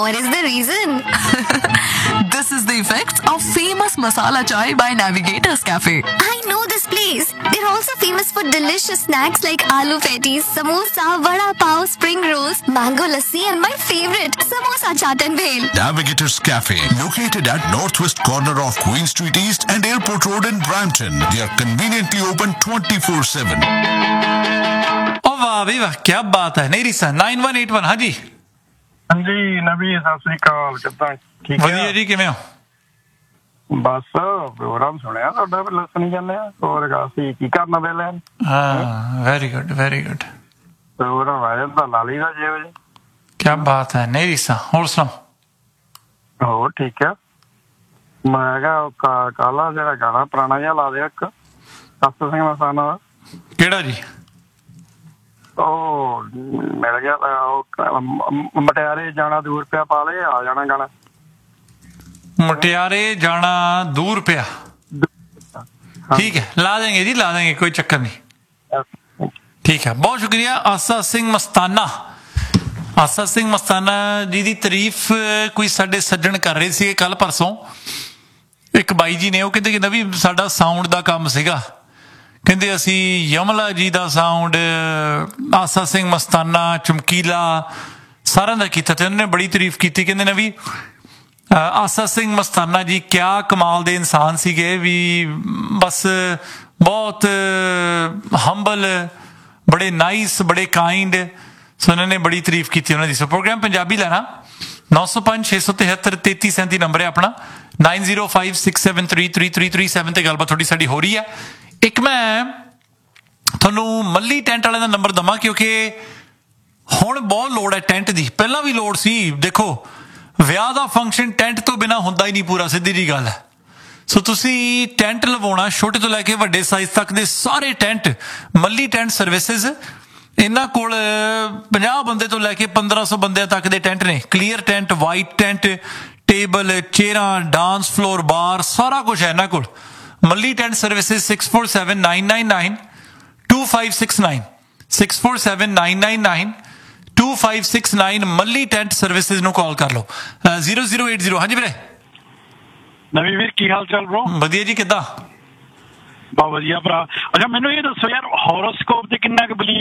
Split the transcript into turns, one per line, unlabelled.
what is the reason?
This is the effects of famous masala chai by Navigators Cafe.
I know this place. They're also famous for delicious snacks like aloo patties, samosa, vada pav, spring rolls, mango lassi, and my favorite, samosa chaat and bhel.
Navigators Cafe, located at northwest corner of Queen Street East and Airport Road in Brampton. They are conveniently open 24/7.
ओ वाह भाई वाह, क्या बात है। नहीं रिसा 9181। हाँ जी
ਹਾਂਜੀ ਨਵੀ ਸਤਿ ਸ੍ਰੀ ਅਕਾਲ ਕਿੱਦਾਂ ਠੀਕ
ਵਧੀਆ ਜੀ, ਕਿਵੇਂ ਹੋ?
ਬਸ ਪ੍ਰੋਗਰਾਮ ਸੁਣਿਆ ਤੁਹਾਡਾ ਫਿਰ ਸੁਣੀ ਜਾਂਦੇ ਆ ਹੋਰ ਅਸੀਂ ਕੀ ਕਰਨਾ ਵੇਲੇ
ਹਾਂ very good very good.
Programme ਆ ਜਾਂਦਾ ਲਾ ਲਈਦਾ 6 ਵਜੇ।
क्या बात है। नहीं रिसा ਹੋਰ ਸੁਣਾਓ।
ਹੋਰ ਠੀਕ ਆ। ਮੈਂ ਕਿਹਾ ਕਾਲਾ ਜਿਹੜਾ ਗਾਣਾ ਪੁਰਾਣਾ ਜਿਹਾ ਲਾ ਦੇ ਇੱਕ ਸੱਤ ਸਿੰਘ ਮਸਾਨਾ ਦਾ।
ਕਿਹੜਾ ਜੀ?
ਉਹ ਮਿਲ ਗਿਆ ਉਹ ਮਟਿਆਰੇ ਜਾਣਾ ਦੂਰ ਪਿਆ ਪਾ ਲੈ ਆ ਜਾਣਾ ਗਾਣਾ।
मुटियारे जाना दूर पिया। ठीक है ला देंगे जी, ला देंगे, कोई चक्कर नहीं। ठीक है, बहुत शुक्रिया। आसा सिंह मस्ताना, आसा सिंह मस्ताना जी ਦੀ ਤਾਰੀਫ ਕੋਈ ਸਾਡੇ ਸੱਜਣ ਕਰ ਰਹੇ ਸੀ ਕੱਲ ਪਰਸੋਂ। ਇੱਕ ਬਾਈ ਜੀ ਨੇ ਉਹ ਕਹਿੰਦੇ ਕਿ ਨਵੀਂ ਸਾਡਾ ਸਾਊਂਡ ਦਾ ਕੰਮ ਸੀਗਾ, ਕਹਿੰਦੇ ਅਸੀਂ ਯਮਲਾ ਜੀ ਦਾ ਸਾਊਂਡ, ਆਸਾ ਸਿੰਘ ਮਸਤਾਨਾ, ਚਮਕੀਲਾ ਸਾਰਿਆਂ ਦਾ ਕੀਤਾ ਤੇ ਉਹਨਾਂ ਨੇ ਬੜੀ ਤਾਰੀਫ ਕੀਤੀ। ਕਹਿੰਦੇ ਨਾ ਵੀ ਆਸਾ ਸਿੰਘ ਮਸਤਾਨਾ ਜੀ ਕਿਆ ਕਮਾਲ ਦੇ ਇਨਸਾਨ ਸੀਗੇ ਵੀ, ਬਸ ਬਹੁਤ ਹੰਬਲ, ਬੜੇ ਨਾਈਸ, ਬੜੇ ਕਾਇੰਡ। ਸੋ ਉਹਨਾਂ ਨੇ ਬੜੀ ਤਾਰੀਫ ਕੀਤੀ ਉਹਨਾਂ ਦੀ। ਸੋ ਪ੍ਰੋਗਰਾਮ ਪੰਜਾਬੀ ਲੈਣਾ 905 673 3337 ਨੰਬਰ ਹੈ ਆਪਣਾ, 9056733337 ਤੇ ਗੱਲਬਾਤ ਥੋੜੀ ਸਾਡੀ ਹੋ ਰਹੀ ਹੈ। ਇੱਕ ਮੈਂ ਤੁਹਾਨੂੰ ਮੱਲੀ ਟੈਂਟ ਵਾਲਿਆਂ ਦਾ ਨੰਬਰ ਦਵਾਂ ਕਿਉਂਕਿ ਹੁਣ ਬਹੁਤ ਲੋੜ ਹੈ ਟੈਂਟ ਦੀ। ਪਹਿਲਾਂ ਵੀ ਲੋੜ ਸੀ। ਦੇਖੋ ਵਿਆਹ ਦਾ ਫੰਕਸ਼ਨ ਟੈਂਟ ਤੋਂ ਬਿਨਾਂ ਹੁੰਦਾ ਹੀ ਨਹੀਂ ਪੂਰਾ, ਸਿੱਧੀ ਜੀ ਗੱਲ ਹੈ। ਸੋ ਤੁਸੀਂ ਟੈਂਟ ਲਵਾਉਣਾ, ਛੋਟੇ ਤੋਂ ਲੈ ਕੇ ਵੱਡੇ ਸਾਈਜ਼ ਤੱਕ ਦੇ ਸਾਰੇ ਟੈਂਟ, ਮੱਲੀ ਟੈਂਟ ਸਰਵਿਸਿਜ਼। ਇਹਨਾਂ ਕੋਲ 50 ਬੰਦੇ ਤੋਂ ਲੈ ਕੇ 1500 ਬੰਦਿਆਂ ਤੱਕ ਦੇ ਟੈਂਟ ਨੇ। Clear tent, white tent, table, ਚੇਅਰਾਂ, dance floor, ਬਾਰ, ਸਾਰਾ ਕੁਝ ਹੈ ਇਹਨਾਂ ਕੋਲ। ਮੱਲੀ ਟੈਂਟ ਸਰਵਿਸਿਜ਼ 647999 2569 647999 2569 ਮੱਲੀ ਟੈਂਟ ਸਰਵਿਸਿਜ਼ ਨੂੰ ਕਾਲ ਕਰ ਲਓ। 0080। ਹਾਂਜੀ ਵੀਰੇ
ਨਵੀਂ ਵੀਰ ਕੀ ਹਾਲ ਚਾਲ ਬ్రో?
ਵਧੀਆ ਜੀ, ਕਿੱਦਾਂ?
ਬਹੁਤ ਵਧੀਆ ਭਰਾ। ਅੱਛਾ ਮੈਨੂੰ ਇਹ ਦੱਸੋ ਯਾਰ, ਹੋਰੋਸਕੋਪ ਤੇ ਕਿੰਨਾ ਕੁ ਬਲੀਵ